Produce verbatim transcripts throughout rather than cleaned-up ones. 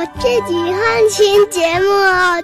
自己看新节目哦。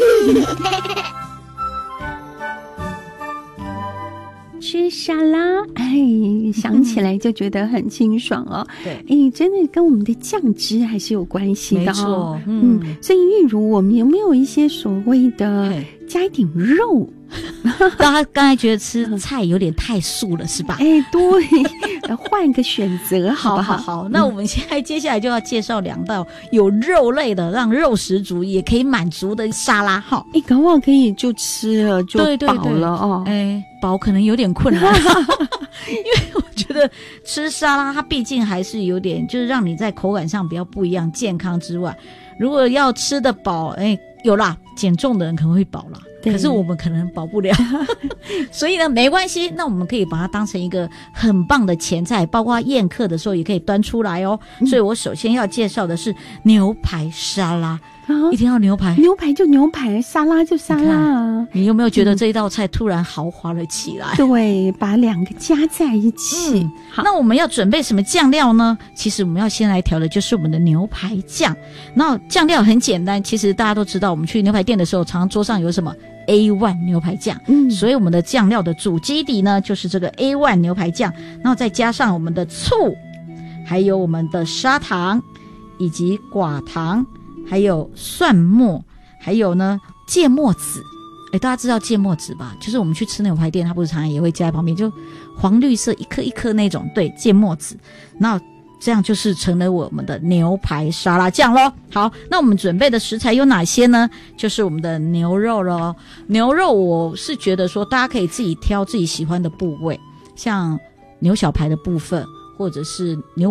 吃沙拉，哎，想起来就觉得很清爽哦。 对， 哎，真的跟我们的酱汁还是有关系的哦。 没错， 嗯，嗯所以玉如，我们有没有一些所谓的加一点肉？ 大家刚才觉得吃菜有点太素了，是吧？ 哎，对，换个选择，好不好？ 好好好，那我们现在接下来就要介绍两道有肉类的，让肉食族也可以满足的沙拉哈。 哎，搞不好可以就吃了就饱了哦。 哎，饱可能有点困难，因为我觉得吃沙拉它毕竟还是有点，就是让你在口感上比较不一样，健康之外，如果要吃得饱，哎，有啦，减重的人可能会饱啦。可是我们可能饱不了所以呢没关系，那我们可以把它当成一个很棒的前菜，包括宴客的时候也可以端出来哦、嗯、所以我首先要介绍的是牛排沙拉、啊、一定要牛排， 牛排就牛排，沙拉就沙拉啊。 你, 你有没有觉得这一道菜突然豪华了起来、 嗯、对，把两个加在一起、嗯、 好，那我们要准备什么酱料呢？其实我们要先来调的就是我们的牛排酱。那酱料很简单，其实大家都知道，我们去牛排店的时候常常桌上有什么A 一 牛排酱，嗯，所以我们的酱料的主基底呢就是这个 A 一 牛排酱，然后再加上我们的醋，还有我们的砂糖以及寡糖，还有蒜末，还有呢芥末籽。诶，大家知道芥末籽吧？就是我们去吃牛排店，它不是常常也会加在旁边，就黄绿色一颗一颗那种，对，芥末籽。那这样就是成了我们的牛排沙拉酱咯。好，那我们准备的食材有哪些呢？就是我们的牛肉咯。牛肉我是觉得说大家可以自己挑自己喜欢的部位，像牛小排的部分，或者是牛